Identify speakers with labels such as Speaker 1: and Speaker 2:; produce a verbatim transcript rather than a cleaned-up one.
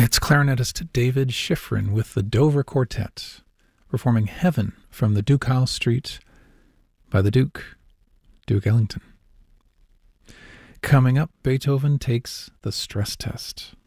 Speaker 1: It's clarinetist David Schifrin with the Dover Quartet, performing Heaven from the Duke House Street by the Duke, Duke Ellington. Coming up, Beethoven takes the stress test.